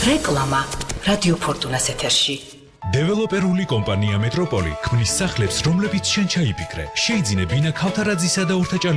რეკლამა რადიო ფორტუნას ეთერში. დეველოპერული კომპანია მეტროპოლი ქმნის სახლებს, რომლებიც შენ ჩაიფიქრე. შეიძინე ბინა ქავთარაძისა და